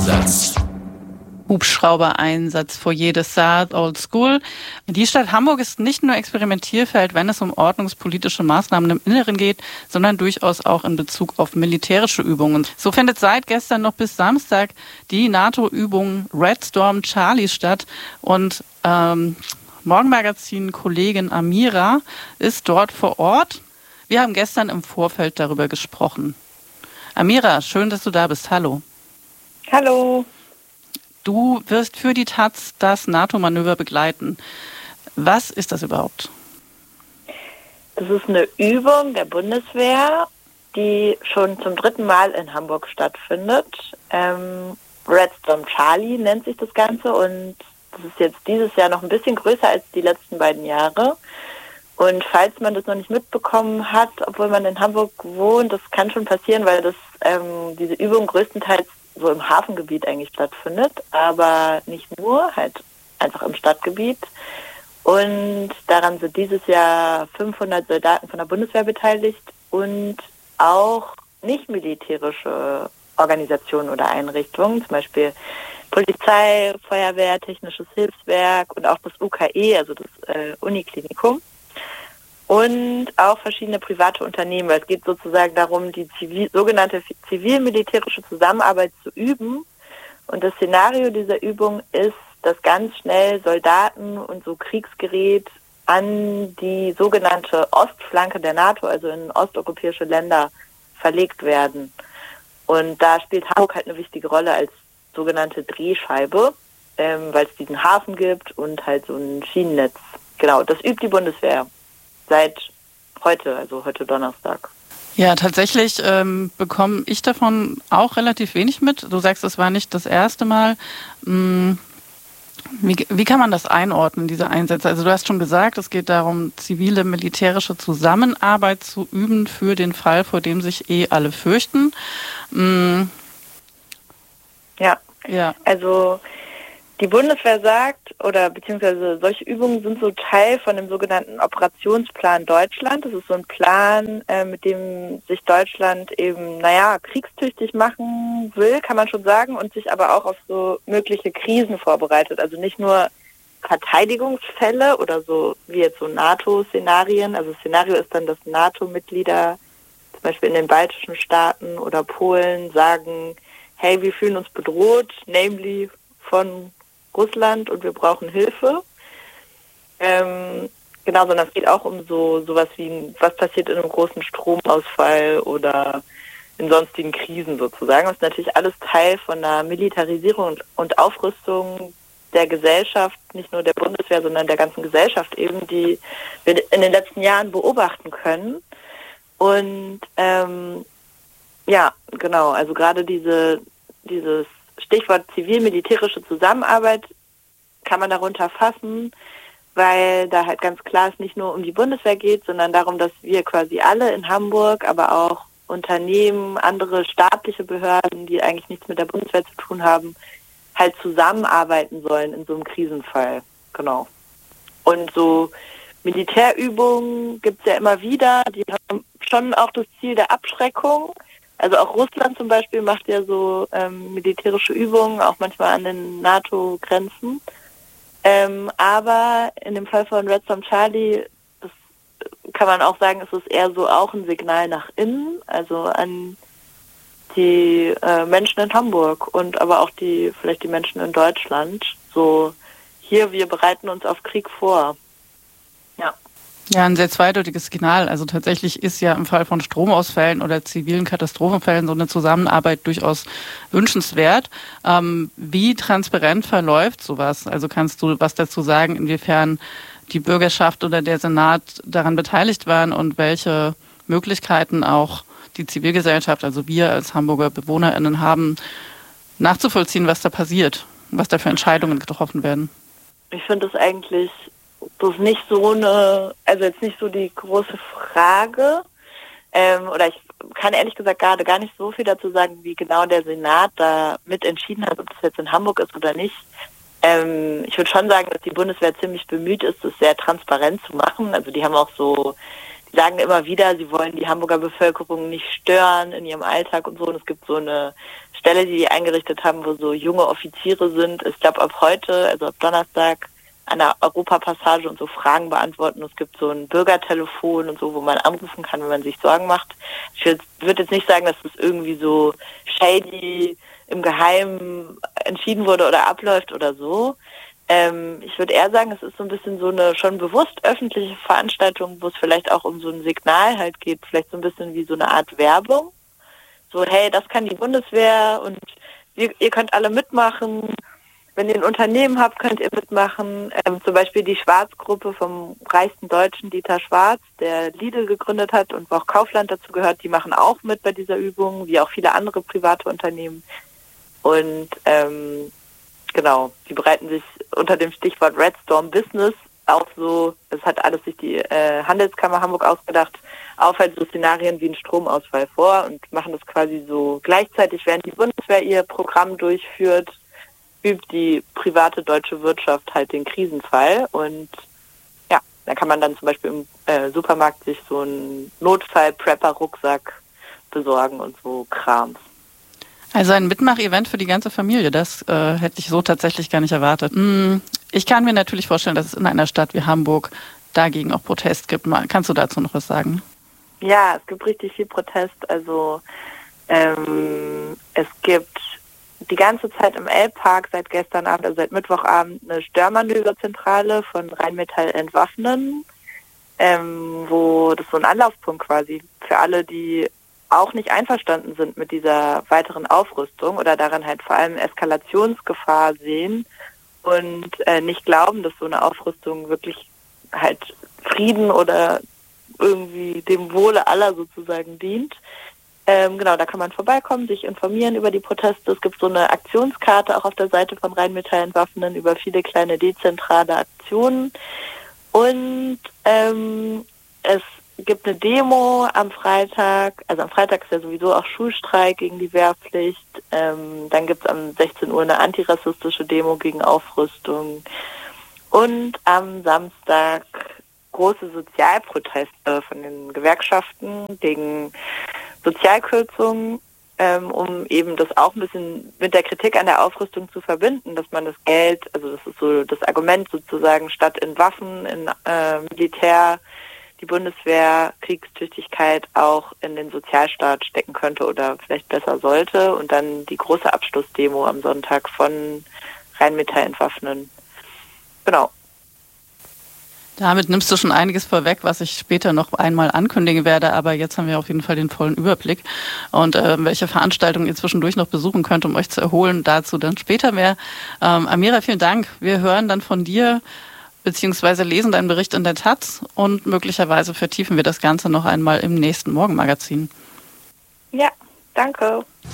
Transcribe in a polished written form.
Hubschrauber-Einsatz. Hubschrauber-Einsatz vor jedes Saat Old School. Die Stadt Hamburg ist nicht nur Experimentierfeld, wenn es um ordnungspolitische Maßnahmen im Inneren geht, sondern durchaus auch in Bezug auf militärische Übungen. So findet seit gestern noch bis Samstag die NATO-Übung Red Storm Charlie statt und Morgenmagazin-Kollegin Amira ist dort vor Ort. Wir haben gestern im Vorfeld darüber gesprochen. Amira, schön, dass du da bist. Hallo. Hallo. Du wirst für die taz das NATO-Manöver begleiten. Was ist das überhaupt? Das ist eine Übung der Bundeswehr, die schon zum 3. Mal in Hamburg stattfindet. Red Storm Charlie nennt sich das Ganze und das ist jetzt dieses Jahr noch ein bisschen größer als die letzten beiden Jahre. Und falls man das noch nicht mitbekommen hat, obwohl man in Hamburg wohnt, das kann schon passieren, weil diese Übung größtenteils so im Hafengebiet eigentlich stattfindet, aber nicht nur, halt einfach im Stadtgebiet. Und daran sind dieses Jahr 500 Soldaten von der Bundeswehr beteiligt und auch nicht militärische Organisationen oder Einrichtungen, zum Beispiel Polizei, Feuerwehr, Technisches Hilfswerk und auch das UKE, also das Uniklinikum. Und auch verschiedene private Unternehmen, weil es geht sozusagen darum, die sogenannte zivil-militärische Zusammenarbeit zu üben. Und das Szenario dieser Übung ist, dass ganz schnell Soldaten und so Kriegsgerät an die sogenannte Ostflanke der NATO, also in osteuropäische Länder, verlegt werden. Und da spielt Hamburg halt eine wichtige Rolle als sogenannte Drehscheibe, weil es diesen Hafen gibt und halt so ein Schienennetz. Genau, das übt die Bundeswehr. Seit heute, also heute Donnerstag. Ja, tatsächlich bekomme ich davon auch relativ wenig mit. Du sagst, es war nicht das erste Mal. Wie kann man das einordnen, diese Einsätze? Also du hast schon gesagt, es geht darum, zivile, militärische Zusammenarbeit zu üben für den Fall, vor dem sich alle fürchten. Ja, also die Bundeswehr sagt, oder beziehungsweise solche Übungen sind so Teil von dem sogenannten Operationsplan Deutschland. Das ist so ein Plan, mit dem sich Deutschland eben, kriegstüchtig machen will, kann man schon sagen, und sich aber auch auf so mögliche Krisen vorbereitet. Also nicht nur Verteidigungsfälle oder so wie jetzt so NATO-Szenarien. Also Szenario ist dann, dass NATO-Mitglieder zum Beispiel in den baltischen Staaten oder Polen sagen, hey, wir fühlen uns bedroht, namely von Russland und wir brauchen Hilfe. Sondern es geht auch um sowas wie, was passiert in einem großen Stromausfall oder in sonstigen Krisen sozusagen. Das ist natürlich alles Teil von einer Militarisierung und Aufrüstung der Gesellschaft, nicht nur der Bundeswehr, sondern der ganzen Gesellschaft eben, die wir in den letzten Jahren beobachten können. Und also gerade dieses Stichwort zivil-militärische Zusammenarbeit kann man darunter fassen, weil da halt ganz klar es nicht nur um die Bundeswehr geht, sondern darum, dass wir quasi alle in Hamburg, aber auch Unternehmen, andere staatliche Behörden, die eigentlich nichts mit der Bundeswehr zu tun haben, halt zusammenarbeiten sollen in so einem Krisenfall. Genau. Und so Militärübungen gibt es ja immer wieder, die haben schon auch das Ziel der Abschreckung. Also auch Russland zum Beispiel macht ja so militärische Übungen, auch manchmal an den NATO-Grenzen. Aber in dem Fall von Red Storm Charlie, das kann man auch sagen, ist es eher so auch ein Signal nach innen, also an die Menschen in Hamburg und aber auch vielleicht die Menschen in Deutschland. So, hier, wir bereiten uns auf Krieg vor. Ja. Ja, ein sehr zweideutiges Signal. Also tatsächlich ist ja im Fall von Stromausfällen oder zivilen Katastrophenfällen so eine Zusammenarbeit durchaus wünschenswert. Wie transparent verläuft sowas? Also kannst du was dazu sagen, inwiefern die Bürgerschaft oder der Senat daran beteiligt waren und welche Möglichkeiten auch die Zivilgesellschaft, also wir als Hamburger BewohnerInnen haben, nachzuvollziehen, was da passiert, was da für Entscheidungen getroffen werden? Ich finde das eigentlich... Das ist nicht jetzt nicht so die große Frage, oder ich kann ehrlich gesagt gerade gar nicht so viel dazu sagen, wie genau der Senat da mit entschieden hat, ob das jetzt in Hamburg ist oder nicht. Ich würde schon sagen, dass die Bundeswehr ziemlich bemüht ist, das sehr transparent zu machen. Also die haben auch so sagen immer wieder, sie wollen die Hamburger Bevölkerung nicht stören in ihrem Alltag und so. Und es gibt so eine Stelle, die eingerichtet haben, wo so junge Offiziere sind. Ich glaube, ab heute, also ab Donnerstag, an der Europapassage und so Fragen beantworten. Es gibt so ein Bürgertelefon und so, wo man anrufen kann, wenn man sich Sorgen macht. Ich würde jetzt nicht sagen, dass das irgendwie so shady im Geheimen entschieden wurde oder abläuft oder so. Ich würde eher sagen, es ist so ein bisschen so eine schon bewusst öffentliche Veranstaltung, wo es vielleicht auch um so ein Signal halt geht, vielleicht so ein bisschen wie so eine Art Werbung. So, hey, das kann die Bundeswehr und ihr könnt alle mitmachen. Wenn ihr ein Unternehmen habt, könnt ihr mitmachen. Zum Beispiel die Schwarz-Gruppe vom reichsten Deutschen Dieter Schwarz, der Lidl gegründet hat und wo auch Kaufland dazu gehört, die machen auch mit bei dieser Übung, wie auch viele andere private Unternehmen. Und genau, die bereiten sich unter dem Stichwort Red Storm Business auch so, das hat alles sich die Handelskammer Hamburg ausgedacht, auf halt so Szenarien wie einen Stromausfall vor und machen das quasi so gleichzeitig, während die Bundeswehr ihr Programm durchführt, übt die private deutsche Wirtschaft halt den Krisenfall und ja, da kann man dann zum Beispiel im Supermarkt sich so einen Notfall-Prepper-Rucksack besorgen und so Krams. Also ein Mitmach-Event für die ganze Familie, das hätte ich so tatsächlich gar nicht erwartet. Ich kann mir natürlich vorstellen, dass es in einer Stadt wie Hamburg dagegen auch Protest gibt. Kannst du dazu noch was sagen? Ja, es gibt richtig viel Protest. Also es gibt die ganze Zeit im Elbpark seit gestern Abend, also seit Mittwochabend, eine Störmanöverzentrale von Rheinmetall Entwaffnen, wo das so ein Anlaufpunkt quasi für alle, die auch nicht einverstanden sind mit dieser weiteren Aufrüstung oder daran halt vor allem Eskalationsgefahr sehen und nicht glauben, dass so eine Aufrüstung wirklich halt Frieden oder irgendwie dem Wohle aller sozusagen dient. Genau, da kann man vorbeikommen, sich informieren über die Proteste. Es gibt so eine Aktionskarte auch auf der Seite von Rheinmetall Entwaffnen über viele kleine dezentrale Aktionen. Und es gibt eine Demo am Freitag. Also am Freitag ist ja sowieso auch Schulstreik gegen die Wehrpflicht. Dann gibt es um 16 Uhr eine antirassistische Demo gegen Aufrüstung. Und am Samstag große Sozialproteste von den Gewerkschaften gegen Sozialkürzungen, um eben das auch ein bisschen mit der Kritik an der Aufrüstung zu verbinden, dass man das Geld, also das ist so das Argument sozusagen, statt in Waffen, in Militär, die Bundeswehr, Kriegstüchtigkeit auch in den Sozialstaat stecken könnte oder vielleicht besser sollte. Und dann die große Abschlussdemo am Sonntag von Rheinmetall Entwaffnen. Genau. Damit nimmst du schon einiges vorweg, was ich später noch einmal ankündigen werde, aber jetzt haben wir auf jeden Fall den vollen Überblick und welche Veranstaltungen ihr zwischendurch noch besuchen könnt, um euch zu erholen, dazu dann später mehr. Amira, vielen Dank. Wir hören dann von dir beziehungsweise lesen deinen Bericht in der Taz und möglicherweise vertiefen wir das Ganze noch einmal im nächsten Morgenmagazin. Ja, danke.